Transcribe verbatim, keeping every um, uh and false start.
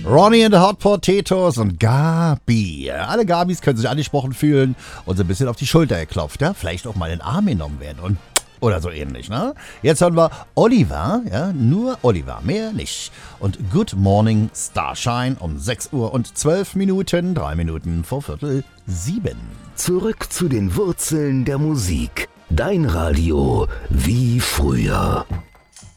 Ronnie and the Hot Potatoes und Gabi. Alle Gabis können sich angesprochen fühlen und so ein bisschen auf die Schulter geklopft. Ja? Vielleicht auch mal in den Arm genommen werden und oder so ähnlich. Ne? Jetzt hören wir Oliver, ja, nur Oliver, mehr nicht. Und Good Morning Starshine um sechs Uhr und zwölf Minuten, drei Minuten vor Viertel sieben. Zurück zu den Wurzeln der Musik. Dein Radio wie früher.